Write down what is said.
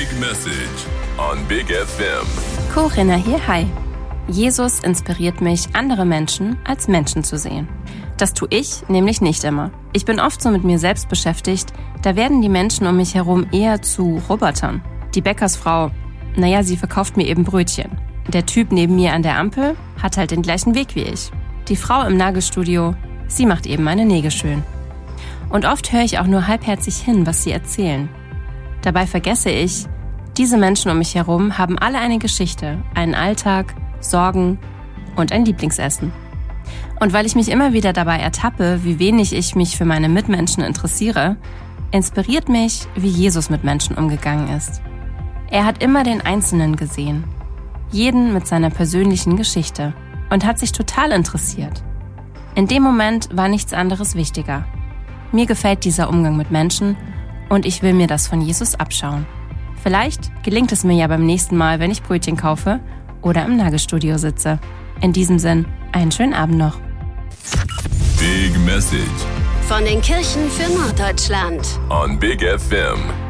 Big Message on Big FM. Corinna hier, hi. Jesus inspiriert mich, andere Menschen als Menschen zu sehen. Das tue ich nämlich nicht immer. Ich bin oft so mit mir selbst beschäftigt, da werden die Menschen um mich herum eher zu Robotern. Die Bäckersfrau, sie verkauft mir eben Brötchen. Der Typ neben mir an der Ampel hat halt den gleichen Weg wie ich. Die Frau im Nagelstudio, sie macht eben meine Nägel schön. Und oft höre ich auch nur halbherzig hin, was sie erzählen. Dabei vergesse ich, diese Menschen um mich herum haben alle eine Geschichte, einen Alltag, Sorgen und ein Lieblingsessen. Und weil ich mich immer wieder dabei ertappe, wie wenig ich mich für meine Mitmenschen interessiere, inspiriert mich, wie Jesus mit Menschen umgegangen ist. Er hat immer den Einzelnen gesehen, jeden mit seiner persönlichen Geschichte und hat sich total interessiert. In dem Moment war nichts anderes wichtiger. Mir gefällt dieser Umgang mit Menschen und ich will mir das von Jesus abschauen. Vielleicht gelingt es mir ja beim nächsten Mal, wenn ich Brötchen kaufe oder im Nagelstudio sitze. In diesem Sinn, einen schönen Abend noch. Big Message Von den Kirchen für Norddeutschland. on Big FM.